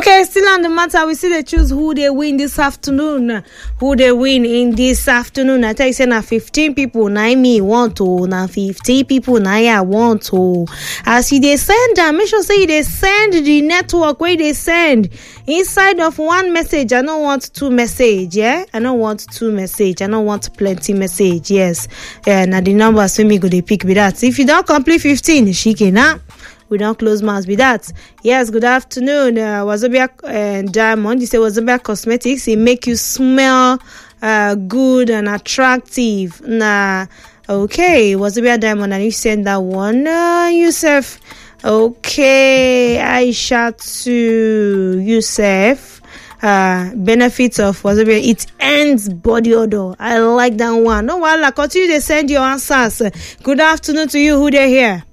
Okay, still on the matter, we see they choose who they win this afternoon. Who they win in this afternoon. I tell you, say na 15 people, na me want to, na 50 people, na I want to. As you they send them, make sure say they send the network where they send inside of one message. I don't want two message, yeah? I don't want two message. I don't want plenty message, yes. Now the numbers for me go they pick with that. If you don't complete 15, she can. We don't close mouths with that. Yes, good afternoon. Wazobia Diamond. You say Wazobia Cosmetics. It make you smell good and attractive. Nah, okay. Wazobia Diamond, and you send that one. Yusuf. Okay. Aisha to Yusuf. Benefits of Wazobia. It ends body odor. I like that one. No, well, continue to send your answers. Good afternoon to you. Who they here?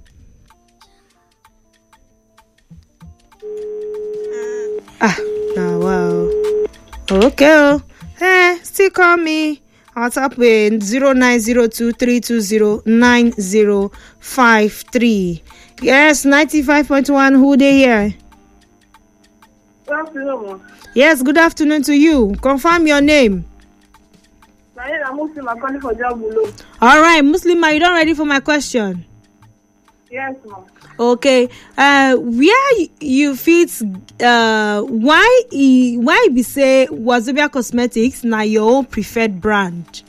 Wow. Okay. Still call me. WhatsApp with 0902-320-9053. Yes, 95.1. Who they here? Good afternoon. Yes, good afternoon to you. Confirm your name. My name is Muslim. I'm calling for Jabulo. All right, Muslim, are you done ready for my question? Yes, ma'am. Okay. Where you fit why be say Wazobia Cosmetics na your own preferred brand?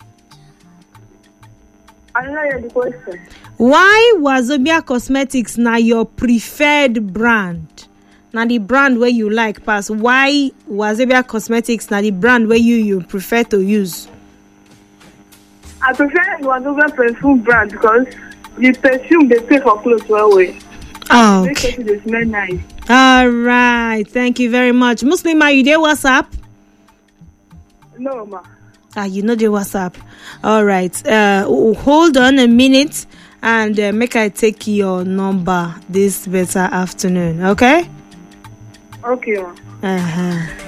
I don't know the question. Why Wazobia Cosmetics na your preferred brand? Na the brand where you like pass. Why Wazobia Cosmetics na the brand where you prefer to use? I prefer Wazobia perfume brand because the perfume they pay for clothes well. Oh, okay. They smell nice. All right. Thank you very much. Muslim, are you there? WhatsApp? No, ma. You know the WhatsApp. All right. Hold on a minute and make I take your number this better afternoon. Okay? Okay, ma.